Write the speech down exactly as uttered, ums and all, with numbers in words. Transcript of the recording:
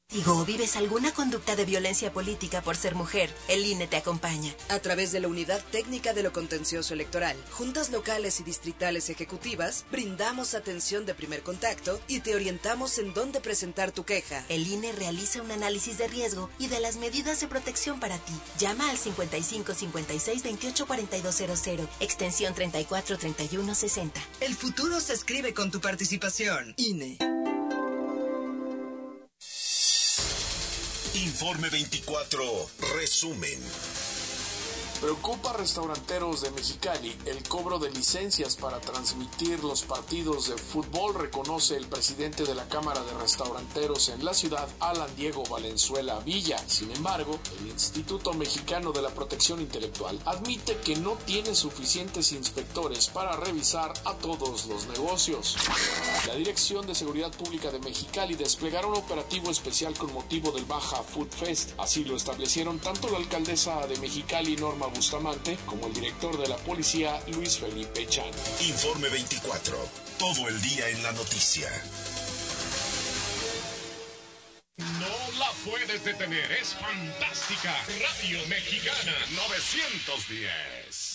Digo, ¿vives alguna conducta de violencia política por ser mujer? El I N E te acompaña. A través de la Unidad Técnica de lo Contencioso Electoral, juntas locales y distritales ejecutivas, brindamos atención de primer contacto y te orientamos en dónde presentar tu queja. El I N E realiza un análisis de riesgo y de las medidas de protección para ti. Llama al cincuenta y cinco cincuenta y seis veintiocho cuarenta y dos cero cero, extensión treinta y cuatro treinta y uno sesenta. El futuro se escribe con tu participación. I N E. Informe veinticuatro, resumen. Preocupa a restauranteros de Mexicali el cobro de licencias para transmitir los partidos de fútbol, reconoce el presidente de la Cámara de Restauranteros en la ciudad, Alan Diego Valenzuela Villa. Sin embargo, el Instituto Mexicano de la Protección Intelectual admite que no tiene suficientes inspectores para revisar a todos los negocios. La Dirección de Seguridad Pública de Mexicali desplegará un operativo especial con motivo del Baja Food Fest. Así lo establecieron tanto la alcaldesa de Mexicali, Norma Bustamante, como el director de la policía, Luis Felipe Chan. Informe veinticuatro, todo el día en la noticia. No la puedes detener, es fantástica. Radio Mexicana novecientos diez.